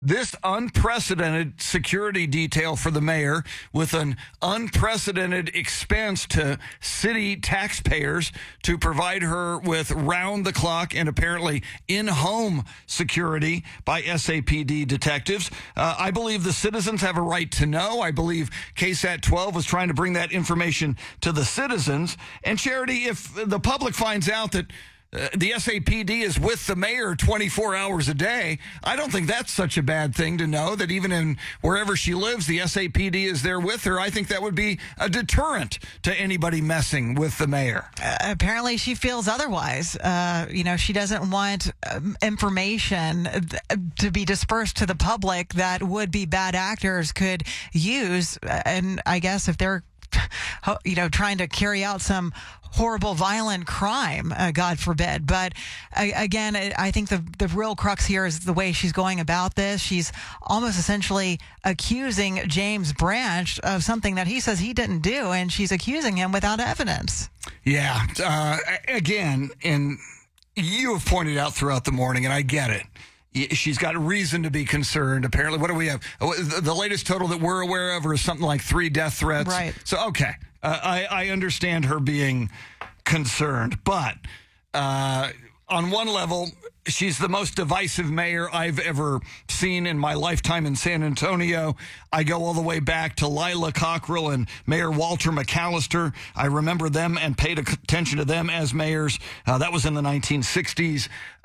This unprecedented security detail for the mayor with an unprecedented expense to city taxpayers to provide her with round-the-clock and apparently in-home security by SAPD detectives. I believe the citizens have a right to know. I believe KSAT 12 was trying to bring that information to the citizens. And Charity, if the public finds out that the SAPD is with the mayor 24 hours a day, I don't think that's such a bad thing to know that even in wherever she lives, the SAPD is there with her. I think that would be a deterrent to anybody messing with the mayor. Apparently she feels otherwise. She doesn't want information to be dispersed to the public that would-be bad actors could use. And I guess if they're trying to carry out some horrible, violent crime, God forbid. But again, I think the real crux here is the way she's going about this. She's almost essentially accusing James Branch of something that he says he didn't do, and she's accusing him without evidence. Yeah. Again, and you have pointed out throughout the morning, and I get it. She's got reason to be concerned. Apparently, what do we have? The latest total that we're aware of is something like 3 death threats. Right. So, okay. I understand her being concerned. But on one level, she's the most divisive mayor I've ever seen in my lifetime in San Antonio. I go all the way back to Lila Cockrell and Mayor Walter McAllister. I remember them and paid attention to them as mayors. That was in the 1960s.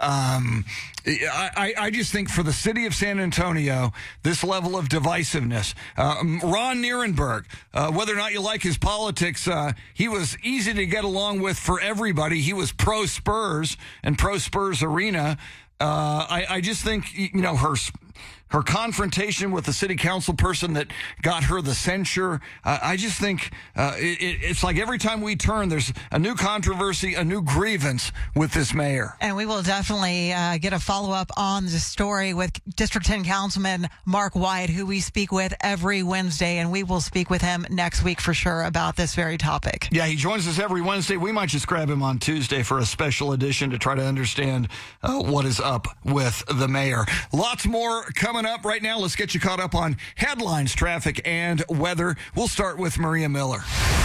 I just think for the city of San Antonio, this level of divisiveness, Ron Nierenberg, whether or not you like his politics, he was easy to get along with for everybody. He was pro-Spurs and pro-Spurs Arena. I just think, her confrontation with the city council person that got her the censure, I just think it's like every time we turn, there's a new controversy, a new grievance with this mayor. And we will definitely get a follow-up on the story with District 10 Councilman Mark White, who we speak with every Wednesday, and we will speak with him next week for sure about this very topic. Yeah, he joins us every Wednesday. We might just grab him on Tuesday for a special edition to try to understand what is up with the mayor. Lots more coming up right now. Let's get you caught up on headlines, traffic, and weather. We'll start with Maria Miller.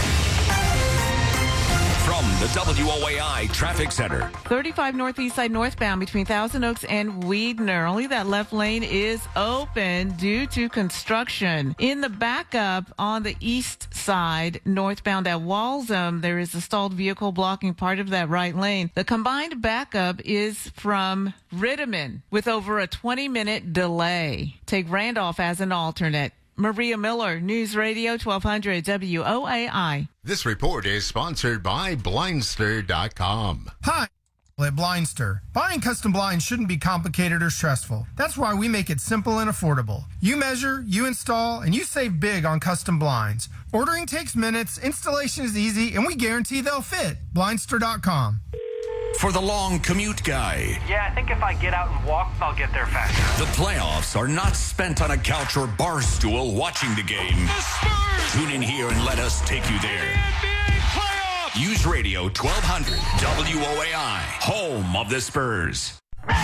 From the WOAI Traffic Center. 35 Northeast Side northbound between Thousand Oaks and Weidner. Only that left lane is open due to construction. In the backup on the east side, northbound at Walsham, there is a stalled vehicle blocking part of that right lane. The combined backup is from Rittiman with over a 20-minute delay. Take Randolph as an alternate. Maria Miller, News Radio 1200 WOAI. This report is sponsored by Blindster.com. Hi, at Blindster. Buying custom blinds shouldn't be complicated or stressful. That's why we make it simple and affordable. You measure, you install, and you save big on custom blinds. Ordering takes minutes, installation is easy, and we guarantee they'll fit. Blindster.com. For the long commute guy. Yeah, I think if I get out and walk, I'll get there faster. The playoffs are not spent on a couch or bar stool watching the game. The Spurs! Tune in here and let us take you there. NBA playoffs! Use Radio 1200 WOAI, home of the Spurs.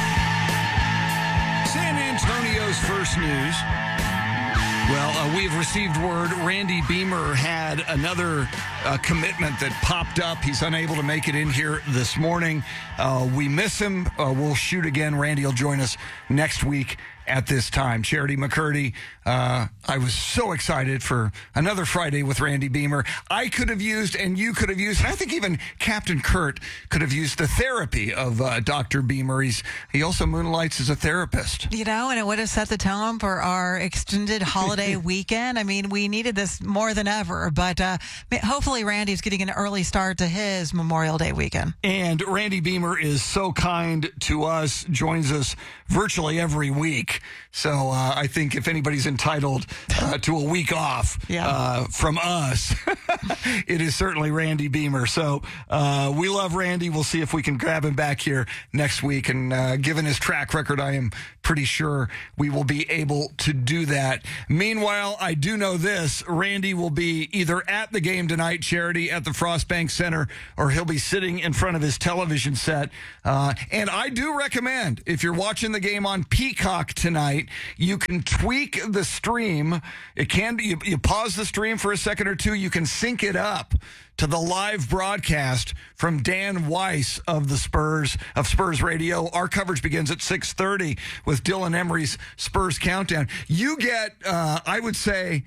San Antonio's first news. Well, we've received word Randy Beamer had another commitment that popped up. He's unable to make it in here this morning. We miss him. We'll shoot again. Randy will join us next week at this time. Charity McCurdy, I was so excited for another Friday with Randy Beamer. I could have used, and you could have used, and I think even Captain Kurt could have used the therapy of Dr. Beamer. He also moonlights as a therapist. And it would have set the tone for our extended holiday weekend. I mean, we needed this more than ever, but hopefully Randy's getting an early start to his Memorial Day weekend. And Randy Beamer is so kind to us, joins us virtually every week. So I think if anybody's entitled to a week off from us, it is certainly Randy Beamer. So we love Randy. We'll see if we can grab him back here next week. And given his track record, I am pretty sure we will be able to do that. Meanwhile, I do know this. Randy will be either at the game tonight, Charity, at the Frostbank Center, or he'll be sitting in front of his television set. And I do recommend, if you're watching the game on Peacock tonight, tonight, you can tweak the stream. It can be, you pause the stream for a second or two. You can sync it up to the live broadcast from Dan Weiss of Spurs Radio. Our coverage begins at 6:30 with Dylan Emery's Spurs Countdown. You get, I would say,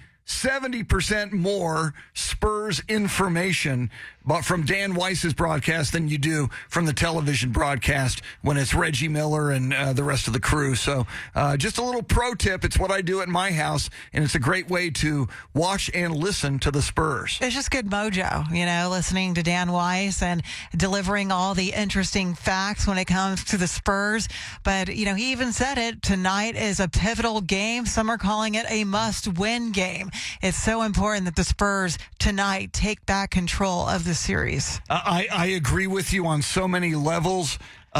70% more Spurs information but from Dan Weiss's broadcast than you do from the television broadcast when it's Reggie Miller and the rest of the crew. So just a little pro tip. It's what I do at my house, and it's a great way to watch and listen to the Spurs. It's just good mojo, listening to Dan Weiss and delivering all the interesting facts when it comes to the Spurs. But, he even said it, tonight is a pivotal game. Some are calling it a must-win game. It's so important that the Spurs tonight take back control of the series. I agree with you on so many levels.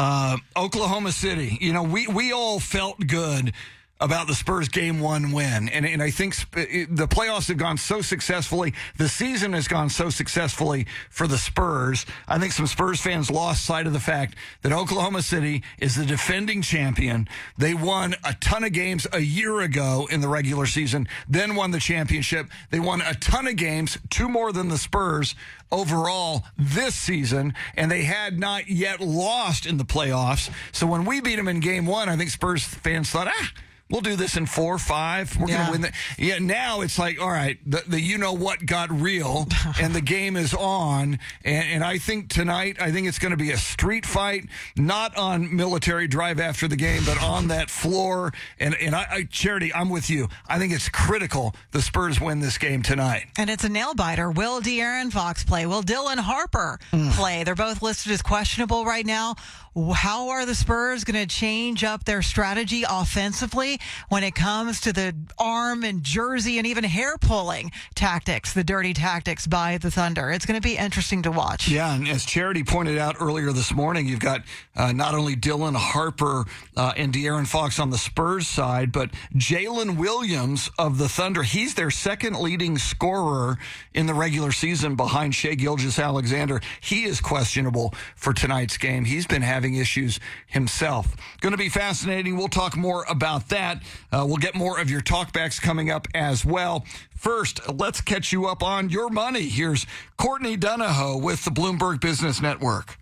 Oklahoma City, we all felt good about the Spurs Game 1 win. And I think the playoffs have gone so successfully. The season has gone so successfully for the Spurs. I think some Spurs fans lost sight of the fact that Oklahoma City is the defending champion. They won a ton of games a year ago in the regular season, then won the championship. They won a ton of games, 2 more than the Spurs overall this season, and they had not yet lost in the playoffs. So when we beat them in Game 1, I think Spurs fans thought, we'll do this in 4 or 5. We're going to win. Now it's like, all right, the you-know-what got real, and the game is on. And I think tonight, it's going to be a street fight, not on Military Drive after the game, but on that floor. And Charity, I'm with you. I think it's critical the Spurs win this game tonight. And it's a nail-biter. Will De'Aaron Fox play? Will Dylan Harper play? They're both listed as questionable right now. How are the Spurs going to change up their strategy offensively when it comes to the arm and jersey and even hair pulling tactics, the dirty tactics by the Thunder? It's going to be interesting to watch. Yeah, and as Charity pointed out earlier this morning, you've got not only Dylan Harper and De'Aaron Fox on the Spurs side, but Jalen Williams of the Thunder. He's their second leading scorer in the regular season behind Shai Gilgeous-Alexander. He is questionable for tonight's game. He's been having issues himself. Going to be fascinating. We'll talk more about that. We'll get more of your talkbacks coming up as well. First, let's catch you up on your money. Here's Courtney Donahoe with the Bloomberg Business Network.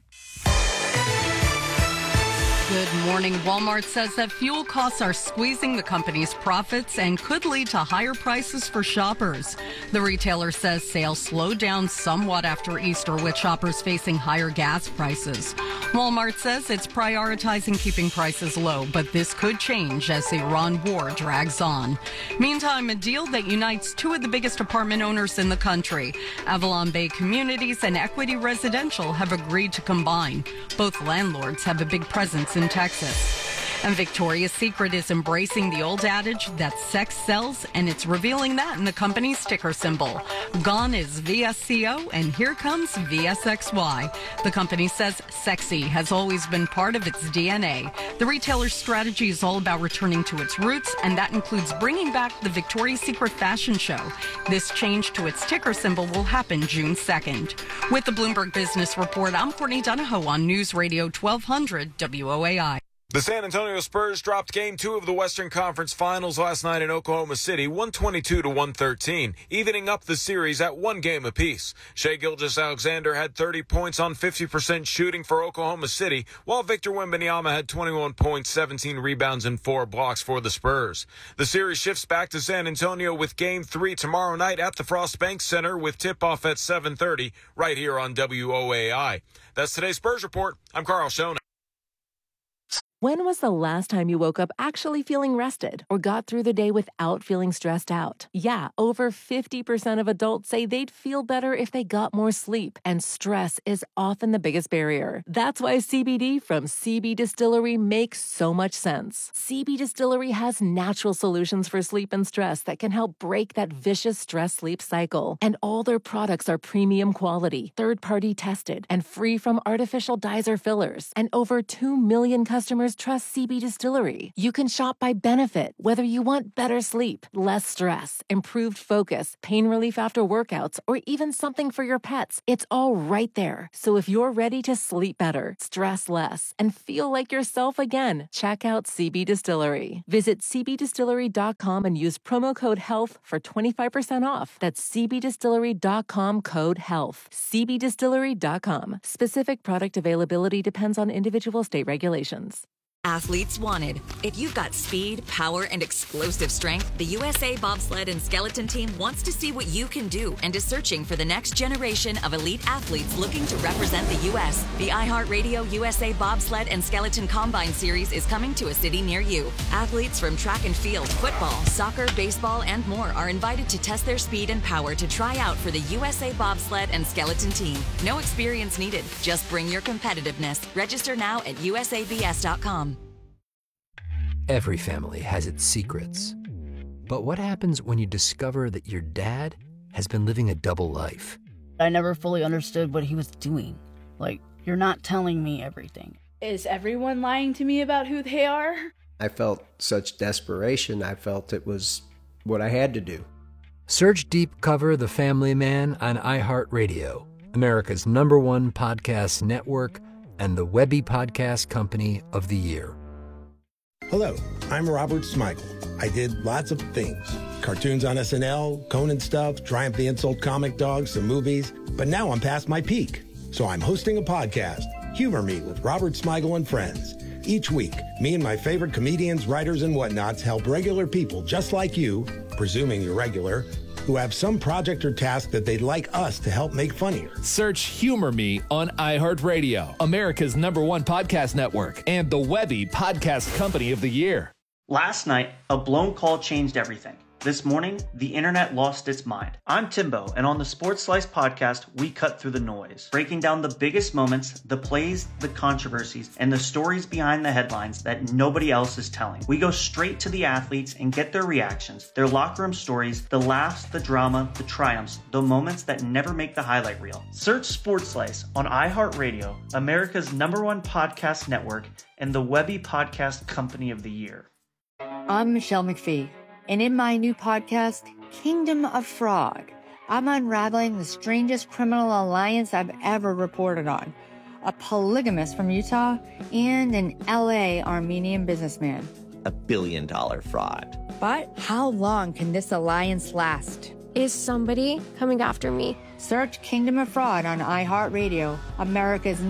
Good morning. Walmart says that fuel costs are squeezing the company's profits and could lead to higher prices for shoppers. The retailer says sales slowed down somewhat after Easter, with shoppers facing higher gas prices. Walmart says it's prioritizing keeping prices low, but this could change as the Iran war drags on. Meantime, a deal that unites 2 of the biggest apartment owners in the country, Avalon Bay Communities and Equity Residential, have agreed to combine. Both landlords have a big presence in Texas. And Victoria's Secret is embracing the old adage that sex sells, and it's revealing that in the company's ticker symbol. Gone is VSCO, and here comes VSXY. The company says sexy has always been part of its DNA. The retailer's strategy is all about returning to its roots, and that includes bringing back the Victoria's Secret fashion show. This change to its ticker symbol will happen June 2nd. With the Bloomberg Business Report, I'm Courtney Donahoe on News Radio 1200 WOAI. The San Antonio Spurs dropped Game 2 of the Western Conference Finals last night in Oklahoma City, 122-113, evening up the series at 1 game apiece. Shai Gilgeous-Alexander had 30 points on 50% shooting for Oklahoma City, while Victor Wembanyama had 21 points, 17 rebounds, and 4 blocks for the Spurs. The series shifts back to San Antonio with Game 3 tomorrow night at the Frost Bank Center with tip-off at 7:30 right here on WOAI. That's today's Spurs Report. I'm Carl Shona. When was the last time you woke up actually feeling rested or got through the day without feeling stressed out? Yeah, over 50% of adults say they'd feel better if they got more sleep, and stress is often the biggest barrier. That's why CBD from CB Distillery makes so much sense. CB Distillery has natural solutions for sleep and stress that can help break that vicious stress-sleep cycle. And all their products are premium quality, third-party tested, and free from artificial dyes or fillers. And over 2 million customers customers trust CB Distillery. You can shop by benefit, whether you want better sleep, less stress, improved focus, pain relief after workouts, or even something for your pets. It's all right there. So if you're ready to sleep better, stress less, and feel like yourself again, check out CB Distillery. Visit cbdistillery.com and use promo code HEALTH for 25% off. That's cbdistillery.com, code HEALTH. cbdistillery.com. Specific product availability depends on individual state regulations. Athletes wanted. If you've got speed, power, and explosive strength, the USA Bobsled and Skeleton Team wants to see what you can do and is searching for the next generation of elite athletes looking to represent the U.S. The iHeartRadio USA Bobsled and Skeleton Combine Series is coming to a city near you. Athletes from track and field, football, soccer, baseball, and more are invited to test their speed and power to try out for the USA Bobsled and Skeleton Team. No experience needed. Just bring your competitiveness. Register now at usabs.com. Every family has its secrets. But what happens when you discover that your dad has been living a double life? I never fully understood what he was doing. Like, you're not telling me everything. Is everyone lying to me about who they are? I felt such desperation. I felt it was what I had to do. Search Deep Cover The Family Man on iHeartRadio, America's #1 podcast network and the Webby Podcast Company of the Year. Hello, I'm Robert Smigel. I did lots of things. Cartoons on SNL, Conan stuff, Triumph the Insult Comic Dogs, some movies. But now I'm past my peak. So I'm hosting a podcast, Humor Me with Robert Smigel and Friends. Each week, me and my favorite comedians, writers, and whatnots help regular people just like you, presuming you're regular, who have some project or task that they'd like us to help make funnier. Search Humor Me on iHeartRadio, America's #1 podcast network, and the Webby Podcast Company of the Year. Last night, a blown call changed everything. This morning, the internet lost its mind. I'm Timbo, and on the Sports Slice podcast, we cut through the noise, breaking down the biggest moments, the plays, the controversies, and the stories behind the headlines that nobody else is telling. We go straight to the athletes and get their reactions, their locker room stories, the laughs, the drama, the triumphs, the moments that never make the highlight reel. Search Sports Slice on iHeartRadio, America's #1 podcast network, and the Webby Podcast Company of the Year. I'm Michelle McPhee. And in my new podcast, Kingdom of Fraud, I'm unraveling the strangest criminal alliance I've ever reported on. A polygamist from Utah and an LA Armenian businessman. $1 billion fraud. But how long can this alliance last? Is somebody coming after me? Search Kingdom of Fraud on iHeartRadio, America's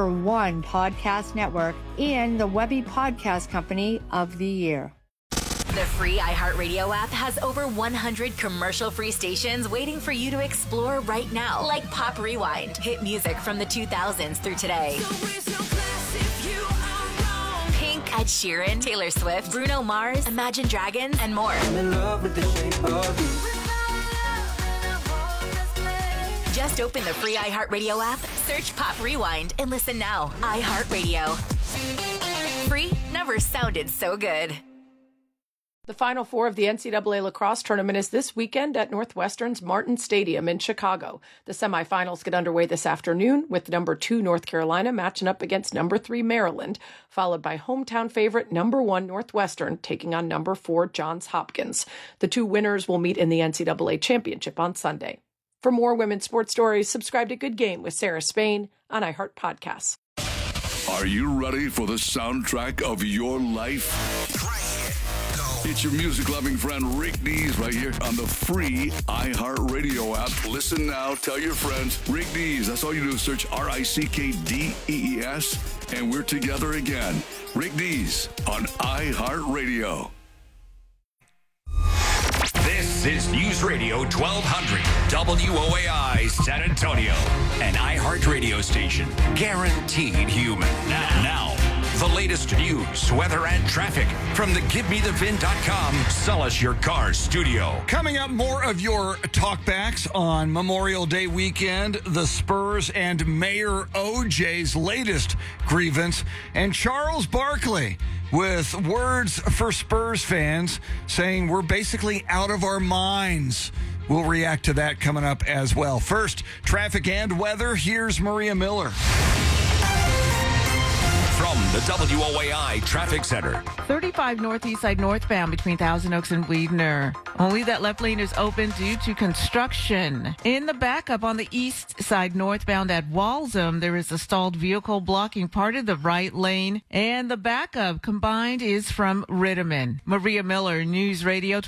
#1 podcast network, and the Webby Podcast Company of the Year. The free iHeartRadio app has over 100 commercial-free stations waiting for you to explore right now, like Pop Rewind, hit music from the 2000s through today. Pink, Ed Sheeran, Taylor Swift, Bruno Mars, Imagine Dragons, and more. I'm in love with the shape of you. Just open the free iHeartRadio app, search Pop Rewind, and listen now. iHeartRadio. Free never sounded so good. The Final Four of the NCAA lacrosse tournament is this weekend at Northwestern's Martin Stadium in Chicago. The semifinals get underway this afternoon with #2 North Carolina matching up against #3 Maryland, followed by hometown favorite #1 Northwestern taking on #4 Johns Hopkins. The two winners will meet in the NCAA championship on Sunday. For more women's sports stories, subscribe to Good Game with Sarah Spain on iHeart Podcasts. Are you ready for the soundtrack of your life? It's your music-loving friend Rick Dees right here on the free iHeartRadio app. Listen now, tell your friends. Rick Dees, that's all you do is search RICKDEES, and we're together again. Rick Dees on iHeartRadio. This is News Radio 1200 WOAI San Antonio, an iHeartRadio station guaranteed human. Now, the latest news, weather, and traffic from the GiveMeTheVin.com Sell Us Your Car studio. Coming up, more of your talkbacks on Memorial Day weekend, the Spurs and Mayor OJ's latest grievance, and Charles Barkley with words for Spurs fans saying we're basically out of our minds. We'll react to that coming up as well. First, traffic and weather. Here's Maria Miller. From the WOAI Traffic Center. 35 northeast side northbound between Thousand Oaks and Weidner. Only that left lane is open due to construction. In the backup on the east side northbound at Walsham, there is a stalled vehicle blocking part of the right lane. And the backup combined is from Ritterman. Maria Miller, News Radio